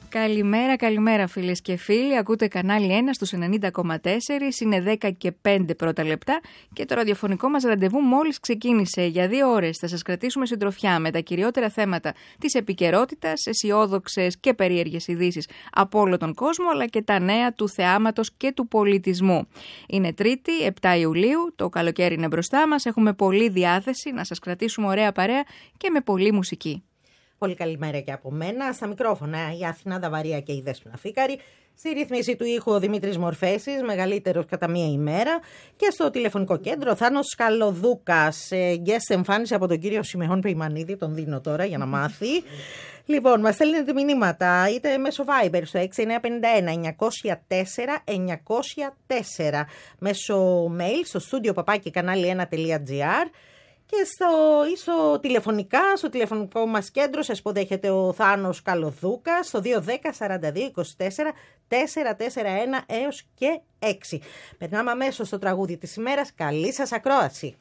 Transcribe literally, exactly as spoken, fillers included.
Καλημέρα, καλημέρα φίλες και φίλοι. Ακούτε κανάλι ένα στους ενενήντα κόμμα τέσσερα, είναι δέκα και πέντε πρώτα λεπτά και το ραδιοφωνικό μας ραντεβού μόλις ξεκίνησε. Για δύο ώρες θα σας κρατήσουμε συντροφιά με τα κυριότερα θέματα της επικαιρότητας, αισιόδοξες και περίεργες ειδήσεις από όλο τον κόσμο, αλλά και τα νέα του θεάματος και του πολιτισμού. Είναι Τρίτη, επτά Ιουλίου, το καλοκαίρι είναι μπροστά μας, έχουμε πολλή διάθεση να σας κρατήσουμε ωραία παρέα και με πολλή μουσική. Πολύ καλημέρα και από μένα. Στα μικρόφωνα η Αθηνά Δαβαρία και η Δέσποινα Φίκαρη. Στη ρύθμιση του ήχου ο Δημήτρης Μορφέσης, μεγαλύτερος κατά μία ημέρα. Και στο τηλεφωνικό κέντρο Θάνος Σκαλοδούκας. Guest εμφάνιση από τον κύριο Σιμεών Πεϊμανίδη. Τον δίνω τώρα για να μάθει. Λοιπόν, μας στέλνετε μηνύματα είτε μέσω Viber στο έξι εννιά πέντε ένα εννιακόσια τέσσερα εννιακόσια τέσσερα, μέσω mail στο στούντιο παπάκι κανάλι ένα τελεία τζι άρ. Και στο, στο τηλεφωνικά, στο τηλεφωνικό μας κέντρο σας υποδέχεται ο Θάνος Καλοδούκας στο δύο ένα μηδέν σαράντα δύο είκοσι τέσσερα τετρακόσια σαράντα ένα έως και έξι. Περνάμε αμέσως στο τραγούδι της ημέρας. Καλή σας ακρόαση.